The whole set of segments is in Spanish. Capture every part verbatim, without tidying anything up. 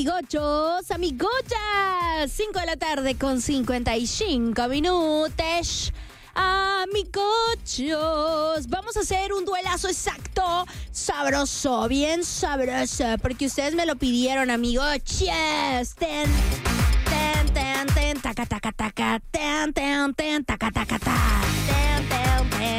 amigochos, amigochas. cinco de la tarde con cincuenta y cinco minutos. Amigochos, vamos a hacer un duelazo exacto, sabroso, bien sabroso, porque ustedes me lo pidieron, amigochos. Ten, ten, ten, ten, taca, taca, taca, ten, ten, ten, taca, taca, taca, ten, ten, ten.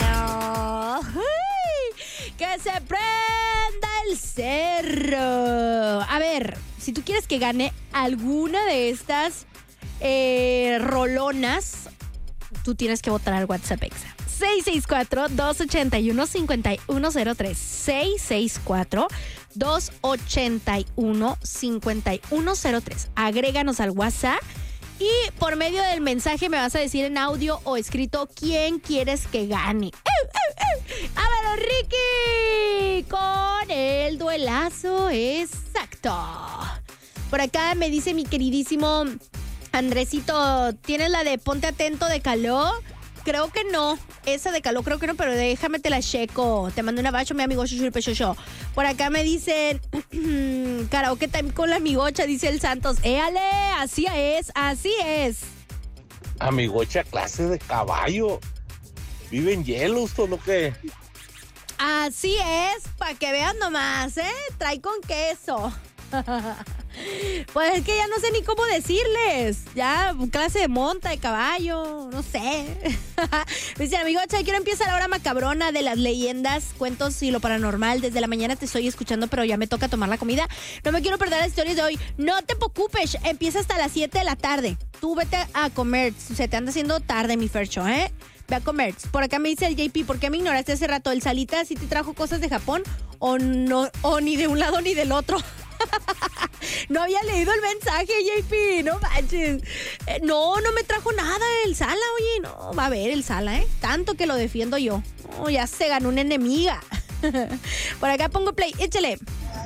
¡Uy! ¡Que se prenda el cerro! A ver, si tú quieres que gane alguna de estas eh, rolonas, tú tienes que votar al WhatsApp Exa. seis seis cuatro, dos ocho uno, cinco uno cero tres. seis seis cuatro, dos ocho uno, cinco uno cero tres. Agréganos al WhatsApp y por medio del mensaje me vas a decir en audio o escrito quién quieres que gane. ¡Ábalo, Ricky! Con el duelazo exacto. Por acá me dice mi queridísimo Andresito, ¿tienes la de Ponte Atento de Caló? Creo que no. Esa de Caló creo que no, pero déjame te la checo. Te mando un abrazo, mi amigo Chuchurpe Chocho. Por acá me dicen karaoke time con la amigocha, dice el Santos. ¡Éale! Así es, así es. Amigocha, clase de caballo. ¿Vive en Yellowstone o qué? Así es, para que vean nomás, ¿eh? Trae con queso. Pues es que ya no sé ni cómo decirles. Ya, clase de monta, de caballo, no sé. Me dice, amigo, quiero empieza la hora macabrona de las leyendas, cuentos y lo paranormal. Desde la mañana te estoy escuchando, pero ya me toca tomar la comida. No me quiero perder las historias de hoy. No te preocupes, empieza hasta las siete de la tarde. Tú vete a comer, se te anda haciendo tarde, mi Fercho, ¿eh? Ve a comer. Por acá me dice el J P, ¿por qué me ignoraste hace rato? ¿El Salita sí te trajo cosas de Japón? ¿O no, o ni de un lado ni del otro? No había leído el mensaje, J P, no manches. Eh, no, no me trajo nada el Sala, oye, no, va a ver el Sala, ¿eh? Tanto que lo defiendo yo. Oh, ya se ganó una enemiga. Por acá pongo play, échale.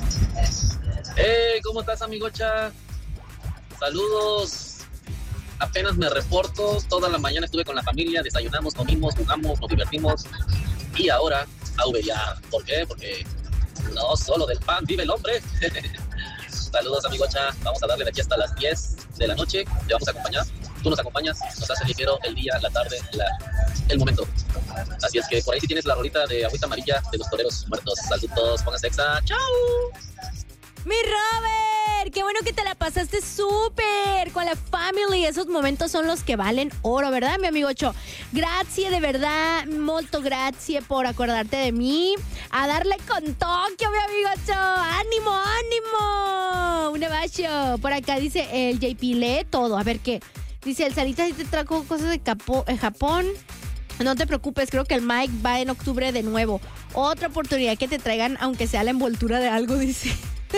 Hey, ¿cómo estás, amigocha? Saludos. Apenas me reporto, toda la mañana estuve con la familia, desayunamos, comimos, jugamos, nos divertimos y ahora a Ubería. ¿Por qué? Porque no solo del pan vive el hombre. Saludos, amigocha. Vamos a darle de aquí hasta las diez de la noche. Te vamos a acompañar. Tú nos acompañas. Nos hace ligero el día, la tarde, la, el momento. Así es que por ahí sí tienes la rolita de agüita amarilla de los toreros muertos. Saludos, pónganse Exa. ¡Chao! Mi Robert, qué bueno que te la pasaste súper con la family. Esos momentos son los que valen oro, ¿verdad, mi amigo Cho? Grazie, de verdad, molto grazie por acordarte de mí. A darle con Tokio, mi amigo Cho. ¡Ánimo, ánimo! Un abrazo. Por acá dice el J P, lee todo. A ver qué. Dice, el Salita sí te trajo cosas de Capo, eh, Japón. No te preocupes, creo que el Mike va en octubre de nuevo. Otra oportunidad que te traigan, aunque sea la envoltura de algo, dice.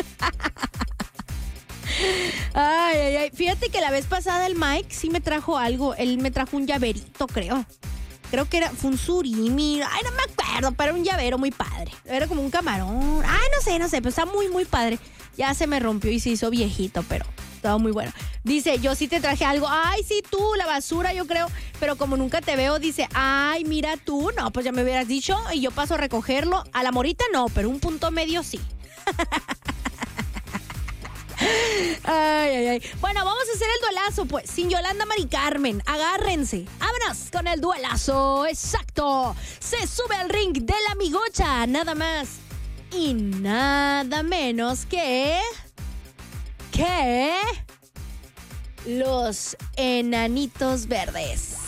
Ay, ay, ay. Fíjate que la vez pasada el Mike sí me trajo algo. Él me trajo un llaverito, creo. Creo que era, fue un surimi. Ay, no me acuerdo, pero un llavero muy padre. Era como un camarón. Ay, no sé, no sé, pero está muy, muy padre. Ya se me rompió y se hizo viejito, pero estaba muy bueno. Dice, yo sí te traje algo. Ay, sí, tú, la basura, yo creo. Pero como nunca te veo, dice, ay, mira tú. No, pues ya me hubieras dicho y yo paso a recogerlo. A la morita no, pero un punto medio sí. Ay, ay, ay. Bueno, vamos a hacer el duelazo, pues, sin Yolanda Mari Carmen. Agárrense. Vámonos con el duelazo. Exacto. Se sube al ring de la amigocha. Nada más y nada menos que... que... los enanitos verdes.